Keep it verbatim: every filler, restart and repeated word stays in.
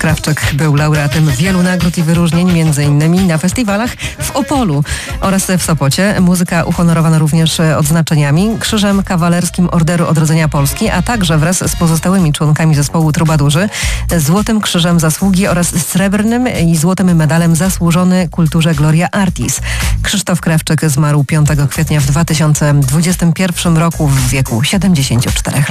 Krawczyk był laureatem wielu nagród i wyróżnień, między innymi na festiwalach w Opolu oraz w Sopocie. Muzyka uhonorowana również odznaczeniami, Krzyżem Kawalerskim Orderu Odrodzenia Polski, a także wraz z pozostałymi członkami zespołu Trubadurzy Złotym Krzyżem Zasługi oraz srebrnym i złotym medalem Zasłużony Kulturze Gloria Artis. Krzysztof Krawczyk zmarł piątego kwietnia w dwa tysiące dwudziestym pierwszym roku w wieku siedemdziesięciu czterech lat.